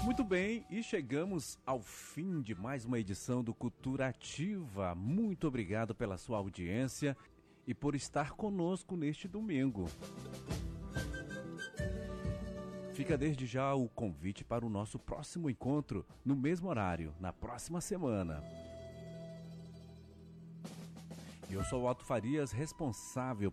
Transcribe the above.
Muito bem, e chegamos ao fim de mais uma edição do Cultura Ativa. Muito obrigado pela sua audiência e por estar conosco neste domingo. Fica desde já o convite para o nosso próximo encontro, no mesmo horário, na próxima semana. Eu sou o Otto Farias, responsável